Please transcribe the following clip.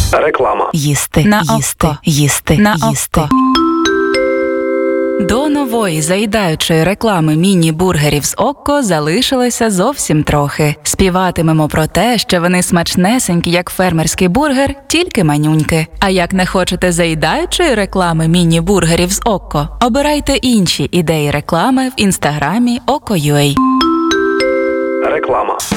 Реклама. Їсти, На їсти, око. їсти, На їсти. око. До нової заїдаючої реклами міні-бургерів з Окко залишилося зовсім трохи. Співатимемо про те, що вони смачнесенькі, як фермерський бургер, тільки манюньки. А як не хочете заїдаючої реклами міні-бургерів з Окко, обирайте інші ідеї реклами в інстаграмі Okko.ua. Реклама.